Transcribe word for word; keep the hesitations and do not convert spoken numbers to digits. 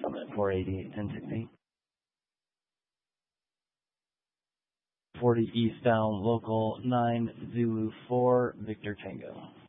Summit four eighty-eight, ten sixteen. forty eastbound, local nine Zulu four, Victor Tango.